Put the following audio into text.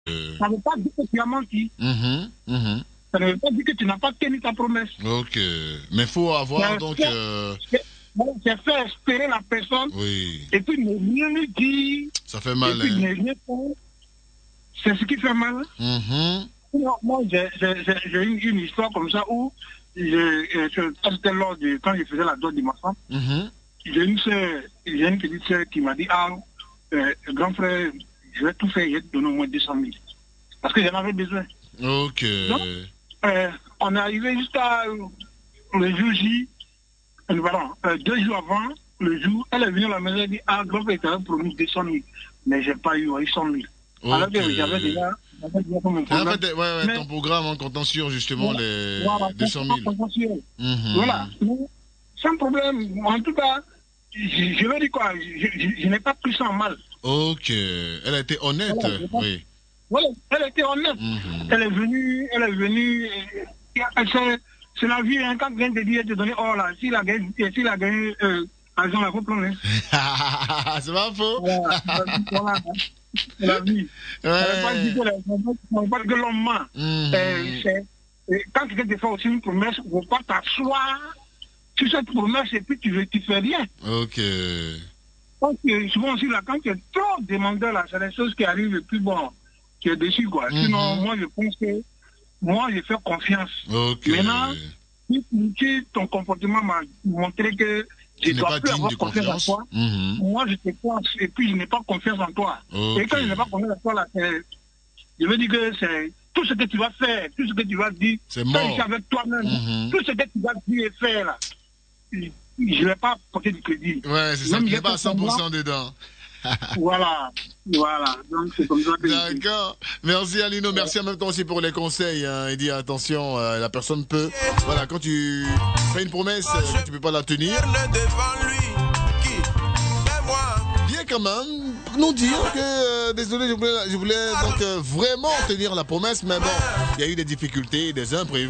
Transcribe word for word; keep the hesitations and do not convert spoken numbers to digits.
Euh... Ça ne veut pas dire que tu as menti. Mm-hmm, mm-hmm. Ça ne veut pas dire que tu n'as pas tenu ta promesse. Ok. Mais il faut avoir donc... C'est euh... faire espérer la personne. Oui. Et puis ne rien lui dire. Ça fait mal, et puis hein. ne rien faire. C'est ce qui fait mal. Mm-hmm. Moi, moi j'ai une, une histoire comme ça où, c'était lors de, quand je faisais la dot de ma femme, mm-hmm. j'ai une soeur, j'ai une petite soeur qui m'a dit, ah, euh, grand frère, je vais tout faire, je vais te donner au moins deux cent mille. Parce que j'en avais besoin. Ok. Donc, euh, on est arrivé jusqu'à le jour J, euh, voilà, euh, deux jours avant, le jour, elle est venue à la maison et dit, ah, grand frère, tu avais promis deux cent mille. Mais j'ai pas eu, eu cent mille. Okay. Alors que j'avais déjà, j'avais déjà mon programme. En fait, ouais, ouais, mais, ton programme en comptant sur justement voilà, les voilà, deux cent mille. Mm-hmm. Voilà. Sans problème. En tout cas, je, je veux dire quoi, je, je, je n'ai pas pris ça en mal. Ok. Elle a été honnête. Voilà, oui. Voilà, elle a été honnête. Mm-hmm. Elle est venue, elle est venue. C'est la vie, hein, quand quelqu'un te dit, elle te donne, oh là, s'il a gagné, s'il a gagné, euh, par exemple, la coupe, c'est pas faux. Voilà. Voilà. C'est la vie. Ouais. Ça ne veut pas dire que l'homme ment. Mm-hmm. euh, quand quelqu'un te fait aussi une promesse, il ne faut pas t'asseoir sur cette promesse et puis tu ne tu fais rien. Ok. Donc, souvent aussi, là, quand tu es trop demandeur, là, c'est des choses qui arrivent et puis bon, tu es déçu, quoi. Mm-hmm. Sinon, moi, je pense que moi, je fais confiance. Ok. Maintenant, si ton comportement m'a montré que je ne dois plus avoir confiance, confiance en toi. Mm-hmm. Moi, je te pense et puis je n'ai pas confiance en toi. Okay. Et quand je n'ai pas confiance en toi, là, je veux dire que c'est tout ce que tu vas faire, tout ce que tu vas dire, c'est mort. Avec toi-même, mm-hmm. tout ce que tu vas dire et faire, là, je ne vais pas porter du crédit. Ouais, c'est ça, tu n'es pas à cent pour cent dedans. Voilà, voilà. Donc c'est comme ça que d'accord. Merci Alino, ouais. Merci en même temps aussi pour les conseils. Hein. Il dit attention, euh, la personne peut. Voilà, quand tu fais une promesse, euh, tu peux pas la tenir. Bien quand même, nous dire que euh, désolé, je voulais, je voulais donc euh, vraiment tenir la promesse, mais bon, il y a eu des difficultés, des imprévus.